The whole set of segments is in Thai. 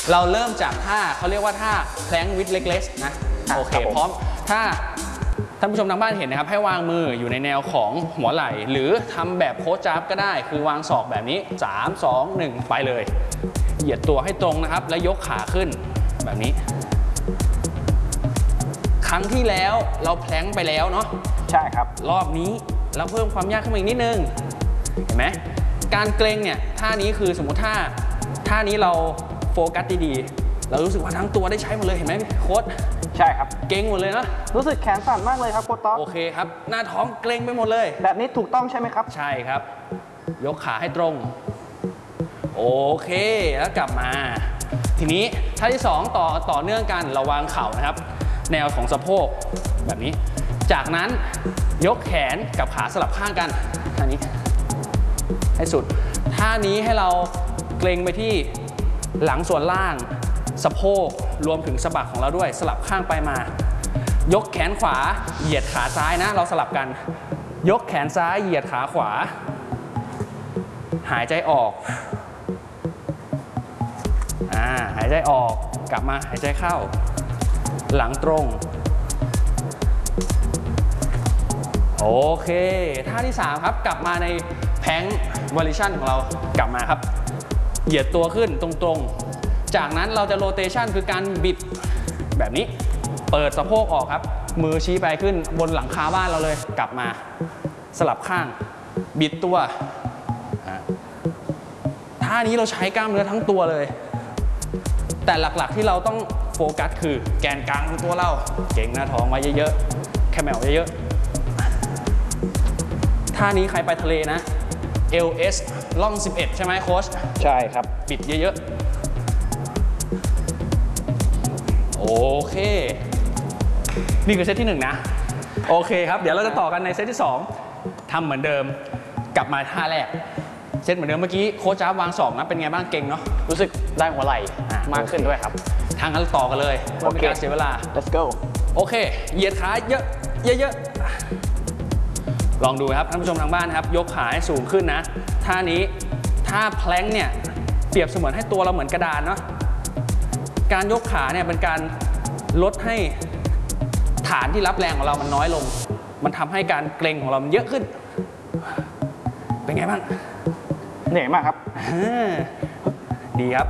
เราเริ่มจากท่าเขาเรียกว่าท่าแพลงวิดเล็กๆนะโอเคพร้อมถ้าท่านผู้ชมทางบ้านเห็นนะครับให้วางมืออยู่ในแนวของหัวไหล่หรือทำแบบโค้ชจับก็ได้คือวางศอกแบบนี้3 2 1ไปเลยเหยียดตัวให้ตรงนะครับแล้วยกขาขึ้นแบบนี้ครั้งที่แล้วเราแพลงไปแล้วเนาะใช่ครับรอบนี้เราเพิ่มความยากขึ้นมาอีกนิดนึงเห็นไหมการเกรงเนี่ยท่านี้คือสมมติท่านี้เราโฟกัสดีๆเรารู้สึกว่าทั้งตัวได้ใช้หมดเลยเห็นไหมโค้ชใช่ครับเกรงหมดเลยนะรู้สึกแขนสั่นมากเลยครับโค้ชต๊อกโอเคครับหน้าท้องเกรงไปหมดเลยแบบนี้ถูกต้องใช่ไหมครับใช่ครับยกขาให้ตรงโอเคแล้วกลับมาทีนี้ท่าที่2ต่อเนื่องกันเราวางเข่านะครับแนวของสะโพกแบบนี้จากนั้นยกแขนกับขาสลับข้างกันท่านี้ให้สุดท่านี้ให้เราเกรงไปที่หลังส่วนล่างสะโพกรวมถึงสะบักของเราด้วยสลับข้างไปมายกแขนขวาเหยียดขาซ้ายนะเราสลับกันยกแขนซ้ายเหยียดขาขวาหายใจออกหายใจออกกลับมาหายใจเข้าหลังตรงโอเคท่าที่3ครับกลับมาในแพลงวอลิชั่นของเรากลับมาครับเหยียดตัวขึ้นตรงๆจากนั้นเราจะโรเตชันคือการบิดแบบนี้เปิดสะโพกออกครับมือชี้ไปขึ้นบนหลังคาบ้านเราเลยกลับมาสลับข้างบิดตัวท่านี้เราใช้กล้ามเนื้อทั้งตัวเลยแต่หลักๆที่เราต้องโฟกัสคือแกนกลางของตัวเราเก่งหน้าท้องไว้เยอะๆแคมเมลเยอะๆท่านี้ใครไปทะเลนะ LS ล่อง11ใช่ไหมโค้ชใช่ครับบิดเยอะๆโอเคนี่คือเซตที่1นะโอเคครับเดี๋ยวเราจะต่อกันในเซตที่2ทำเหมือนเดิมกลับมาท่าแรกเซตเหมือนเดิมเมื่อกี้โค้ชจ้าวางศอกนะเป็นไงบ้างเก่งเนาะรู้สึกได้หัวไหล่มากขึ้นด้วยครับทางกันต่อกันเลยไม่เป็นการเสียเวลา let's go โอเคเหยียดขาเยอะๆลองดูครับท่านผู้ชมทางบ้านครับยกขาให้สูงขึ้นนะท่านี้ท่าแพลงเนี่ยเปรียบเสมือนให้ตัวเราเหมือนกระดานเนาะการยกขาเนี่ยเป็นการลดให้ฐานที่รับแรงของเรามันน้อยลงมันทำให้การเกร็งของเรามันเยอะขึ้นเป็นไงบ้างเหนื่อยมากครับดีครับ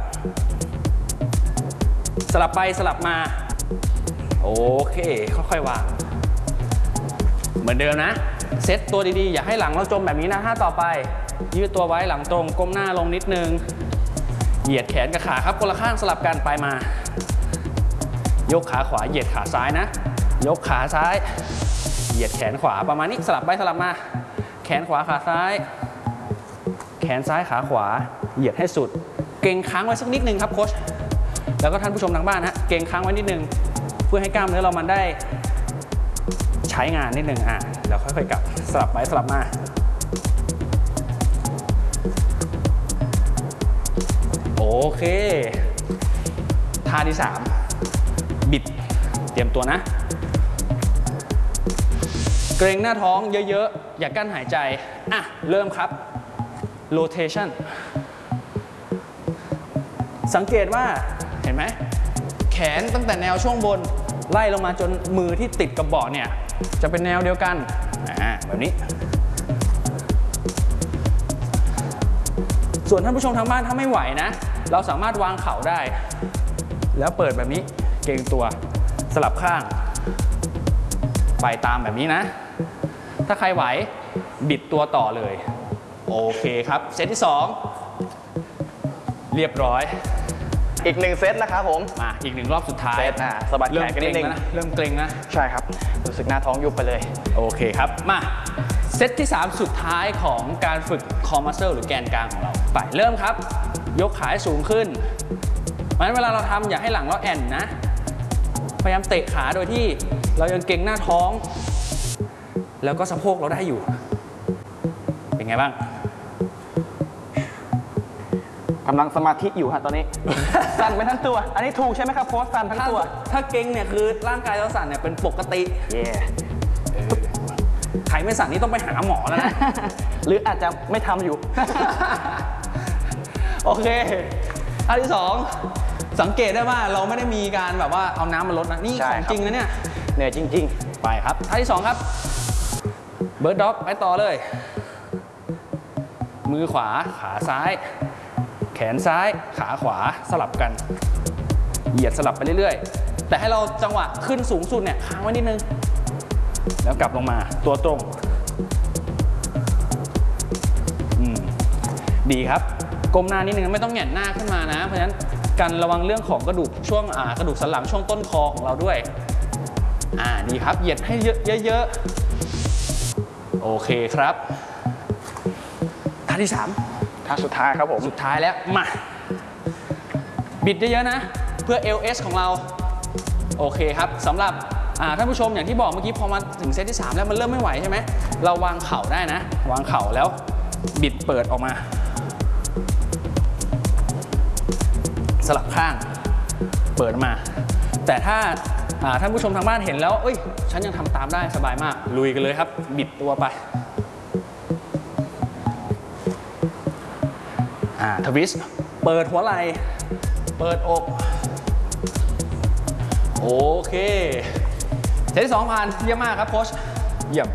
สลับไปสลับมาโอเคค่อยๆวางเหมือนเดิมนะเซตตัวดีๆอย่าให้หลังเราจมแบบนี้นะท่าต่อไปยืดตัวไว้หลังตรงก้มหน้าลงนิดนึงเหยียดแขนกับขาครับคนละข้างสลับกันไปมายกขาขวาเหยียดขาซ้ายนะยกขาซ้ายเหยียดแขนขวาประมาณนี้สลับไปสลับมาแขนขวาขาซ้ายแขนซ้ายขาขวาเหยียดให้สุดเกร็งค้างไว้สักนิดนึงครับโค้ชแล้วก็ท่านผู้ชมทางบ้านฮะเกร็งค้างไว้นิดนึงเพื่อให้กล้ามเนื้อเรามันได้ใช้งานนิดนึงเดี๋ยวค่อยๆกลับสลับไปสลับมาโอเคท่าที่3บิดเตรียมตัวนะเกร็งหน้าท้องเยอะๆอย่ากั้นหายใจเริ่มครับ rotation สังเกตว่าเห็นไหมแขนตั้งแต่แนวช่วงบนไล่ลงมาจนมือที่ติดกับเบาะเนี่ยจะเป็นแนวเดียวกันแบบนี้ส่วนท่านผู้ชมทางบ้านถ้าไม่ไหวนะเราสามารถวางเข่าได้แล้วเปิดแบบนี้เกรงตัวสลับข้างไปตามแบบนี้นะถ้าใครไหวบิดตัวต่อเลยโอเคครับเซตที่2เรียบร้อยอีก1เซตนะครับผมมาอีก1รอบสุดท้ายสะบัดแขนกันนิดนึงเริ่มเกร็งนะใช่ครับรู้สึกหน้าท้องยุบไปเลยโอเคครับมาเซตที่3สุดท้ายของการฝึกคอมัสเซิลหรือแกนกลางของเราไปเริ่มครับยกขาให้สูงขึ้นเพราะฉะนั้นเวลาเราทำอย่าให้หลังเราแอนนะพยายามเตะขาโดยที่เรายังเกร็งหน้าท้องแล้วก็สะโพกเราได้อยู่เป็นไงบ้างกำลังสมาธิอยู่ฮะตอนนี้ สั่นไปทั้งตัวอันนี้ถูกใช่ไหมครับโค้ชสั่นทั้งตัวถ้าเกร็งเนี่ยคือร่างกายเราสั่นเนี่ยเป็นปกติใครไม่สั่นนี่ต้องไปหาหมอแล้วนะหรืออาจจะไม่ทำอยู่โอเคท่าที่สองสังเกตได้ว่าเราไม่ได้มีการแบบว่าเอาน้ำมาลดนะนี่ของจริงนะเนี่ยเหนื่อยจริงไปครับท่าที่สองครับเบิร์ดด็อกไปต่อเลย มือขวาขาซ้าย แขนซ้ายขาขวาสลับกันเหยียดสลับไปเรื่อยๆแต่ให้เราจังหวะขึ้นสูงสุดเนี่ยค้างไว้นิดนึงแล้วกลับลงมาตัวตรงดีครับก้มหน้านิดนึงไม่ต้องแหง่นหน้าขึ้นมานะเพราะฉะนั้นการระวังเรื่องของกระดูกช่วงกระดูกสันหลังช่วงต้นคอของเราด้วยดีครับเหยียดให้เยอะๆโอเคครับท่าที่3 ท่าสุดท้ายครับผมสุดท้ายแล้วมาบิดเยอะๆนะเพื่อ LS ของเราโอเคครับสำหรับท่านผู้ชมอย่างที่บอกเมื่อกี้พอมาถึงเซตที่3แล้วมันเริ่มไม่ไหวใช่ไหมเราวางเข่าได้นะวางเข่าแล้วบิดเปิดออกมาสลับข้างเปิดมาแต่ถ้าท่านผู้ชมทางบ้านเห็นแล้วเอ้ยฉันยังทำตามได้สบายมากลุยกันเลยครับบิดตัวไปทวิสต์เปิดหัวไหล่เปิดอกโอเคเซตที่2ผ่านเยี่ยมมากครับโค้ชเยี่ยม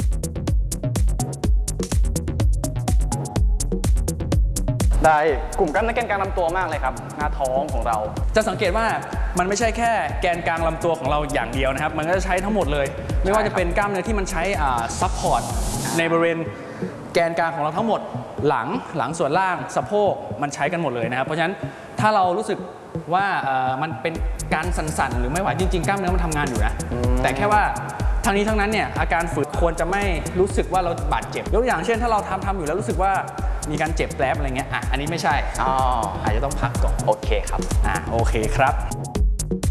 ได้กลุ่มกล้ามเนื้อแกนกลางลำตัวมากเลยครับหน้าท้องของเราจะสังเกตว่ามันไม่ใช่แค่แกนกลางลำตัวของเราอย่างเดียวนะครับมันก็จะใช้ทั้งหมดเลยไม่ว่าจะเป็นกล้ามเนื้อที่มันใช้ซัพพอร์ตในบริเวณแกนกลางของเราทั้งหมดหลังส่วนล่างสะโพกมันใช้กันหมดเลยนะครับเพราะฉะนั้นถ้าเรารู้สึกว่ามันเป็นการสั่นๆหรือไม่ไหวจริงๆกล้ามเนื้อมันทำงานอยู่นะแต่แค่ว่าทั้งนี้ทั้งนั้นเนี่ยอาการฝืดควรจะไม่รู้สึกว่าเราบาดเจ็บยกตัวอย่างเช่นถ้าเราทำอยู่แล้วรู้สึกว่ามีการเจ็บแผลอะไรเงี้ยอันนี้ไม่ใช่อาจจะต้องพักก่อนโอเคครับโอเคครับ